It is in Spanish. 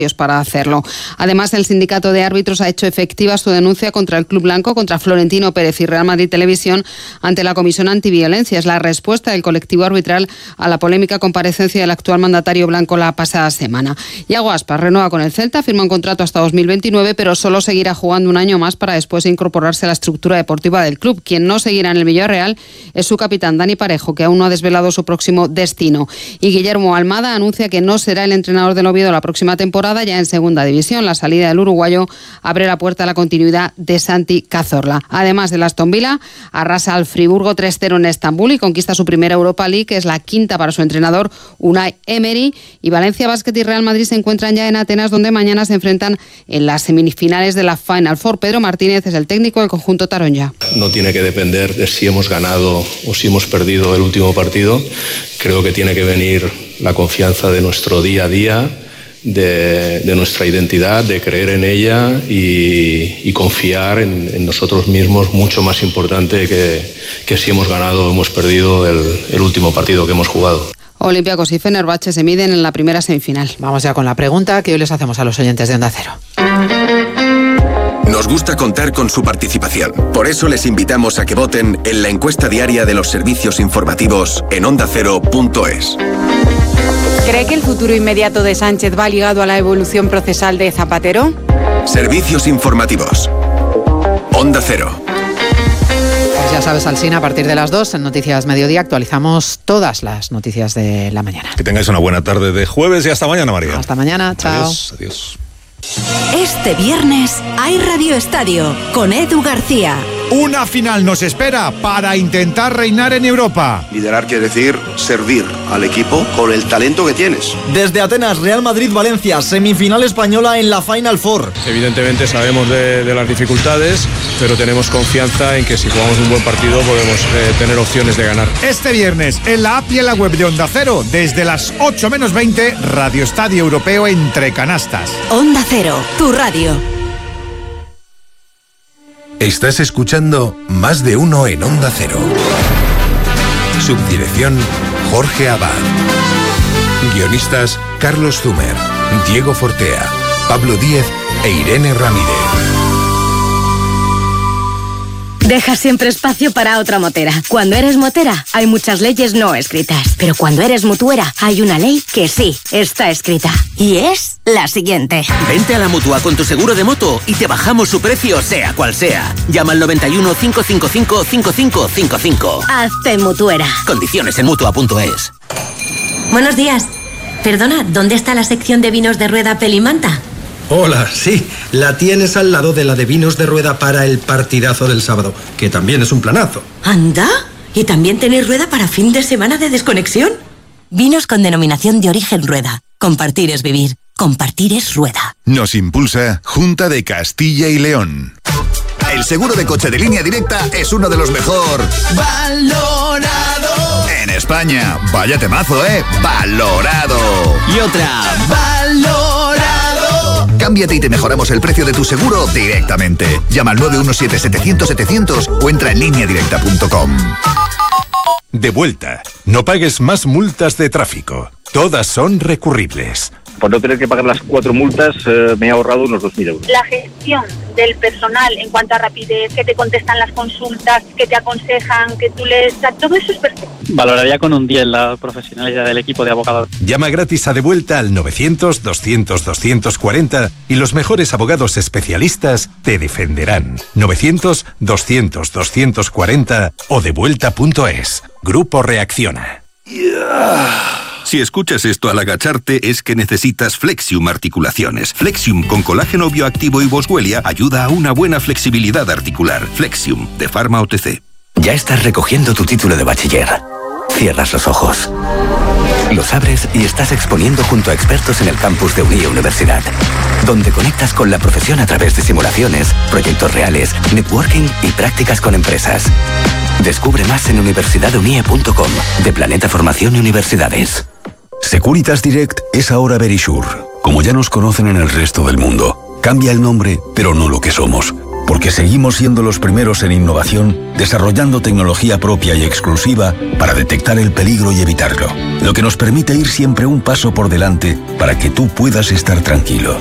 para hacerlo. Además, el sindicato de árbitros ha hecho efectiva su denuncia contra el Club Blanco, contra Florentino Pérez y Real Madrid Televisión ante la Comisión Antiviolencia. Es la respuesta del colectivo arbitral a la polémica comparecencia del actual mandatario blanco la pasada semana. Iago Aspas renueva con el Celta, firma un contrato hasta 2029, pero solo seguirá jugando un año más para después incorporarse a la estructura deportiva del club. Quien no seguirá en el Villarreal es su capitán Dani Parejo, que aún no ha desvelado su próximo destino. Y Guillermo Almada anuncia que no será el entrenador del Oviedo la próxima temporada, ya en segunda división. La salida del uruguayo abre la puerta a la continuidad de Santi Cazorla. Además del Aston Villa, arrasa al Friburgo 3-0 en Estambul y conquista su primera Europa League, que es la quinta para su entrenador Unai Emery. Y Valencia Basket y Real Madrid se encuentran ya en Atenas, donde mañana se enfrentan en las semifinales de la Final Four. Pedro Martínez es el técnico del conjunto taronja. No tiene que depender de si hemos ganado o si hemos perdido el último partido. Creo que tiene que venir la confianza de nuestro día a día, de nuestra identidad, de creer en ella y confiar en nosotros mismos, mucho más importante que si hemos ganado o hemos perdido el último partido que hemos jugado. Olympiacos y Fenerbahce se miden en la primera semifinal. Vamos ya con la pregunta que hoy les hacemos a los oyentes de Onda Cero. Nos gusta contar con su participación. Por eso les invitamos a que voten en la encuesta diaria de los servicios informativos en ondacero.es. ¿Cree que el futuro inmediato de Sánchez va ligado a la evolución procesal de Zapatero? Servicios informativos. Onda Cero. Pues ya sabes, Alsina, a partir de las 2 en Noticias Mediodía actualizamos todas las noticias de la mañana. Que tengáis una buena tarde de jueves y hasta mañana, María. Hasta mañana, chao. Adiós, adiós. Este viernes hay Radio Estadio con Edu García. Una final nos espera para intentar reinar en Europa. Liderar quiere decir servir al equipo con el talento que tienes. Desde Atenas, Real Madrid-Valencia, semifinal española en la Final Four. Evidentemente sabemos de las dificultades, pero tenemos confianza en que si jugamos un buen partido podemos tener opciones de ganar. Este viernes en la app y en la web de Onda Cero, desde las 8 menos 20, Radio Estadio Europeo entre canastas. Onda Cero, tu radio. Estás escuchando Más de Uno en Onda Cero. Subdirección Jorge Abad. Guionistas Carlos Zumer, Diego Fortea, Pablo Díez e Irene Ramírez. Deja siempre espacio para otra motera. Cuando eres motera, hay muchas leyes no escritas. Pero cuando eres mutuera, hay una ley que sí está escrita. Y es la siguiente. Vente a la Mutua con tu seguro de moto y te bajamos su precio, sea cual sea. Llama al 91 555 5555. Hazte mutuera. Condiciones en Mutua.es. Buenos días. Perdona, ¿dónde está la sección de vinos de rueda Pelimanta? Hola, sí, la tienes al lado de la de vinos de rueda para el partidazo del sábado, que también es un planazo. ¿Anda? ¿Y también tenéis rueda para fin de semana de desconexión? Vinos con denominación de origen rueda. Compartir es vivir. Compartir es rueda. Nos impulsa Junta de Castilla y León. El seguro de coche de Línea Directa es uno de los mejor valorado en España. Vaya temazo, valorado. Y otra, valorado. Cámbiate y te mejoramos el precio de tu seguro directamente. Llama al 917-700-700 o entra en lineadirecta.com. De vuelta. No pagues más multas de tráfico. Todas son recurribles. Por no tener que pagar las 4 multas, me he ahorrado unos 2.000 euros. La gestión del personal en cuanto a rapidez, que te contestan las consultas, que te aconsejan, que tú les... Todo eso es perfecto. Valoraría con un 10 la profesionalidad del equipo de abogados. Llama gratis a De Vuelta al 900-200-240 y los mejores abogados especialistas te defenderán. 900-200-240 o devuelta.es. Grupo Reacciona. Si escuchas esto al agacharte es que necesitas Flexium Articulaciones. Flexium con colágeno bioactivo y boswellia ayuda a una buena flexibilidad articular. Flexium, de Pharma OTC. Ya estás recogiendo tu título de bachiller. Cierras los ojos. Los abres y estás exponiendo junto a expertos en el campus de Unie Universidad, donde conectas con la profesión a través de simulaciones, proyectos reales, networking y prácticas con empresas. Descubre más en universidadunie.com, de Planeta Formación y Universidades. Securitas Direct es ahora Verisure. Como ya nos conocen en el resto del mundo, cambia el nombre, pero no lo que somos. Porque seguimos siendo los primeros en innovación, desarrollando tecnología propia y exclusiva para detectar el peligro y evitarlo. Lo que nos permite ir siempre un paso por delante para que tú puedas estar tranquilo.